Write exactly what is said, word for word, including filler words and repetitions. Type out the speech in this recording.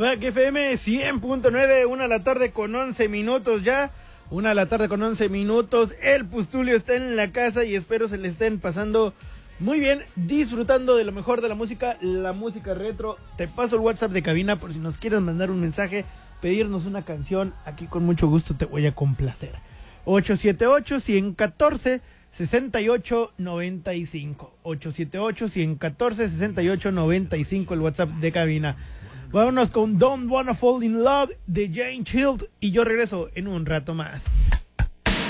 Back F M cien punto nueve, una de la tarde con once minutos ya. Una de la tarde con once minutos. El Pustulio está en la casa y espero se le estén pasando muy bien, disfrutando de lo mejor de la música, la música retro. Te paso el WhatsApp de cabina por si nos quieres mandar un mensaje, pedirnos una canción. Aquí con mucho gusto te voy a complacer. ocho siete ocho, uno uno cuatro, seis ocho nueve cinco. ocho siete ocho, uno uno cuatro, seis ocho nueve cinco, el WhatsApp de cabina. Vámonos con Don't Wanna Fall in Love de Jane Child y yo regreso en un rato más.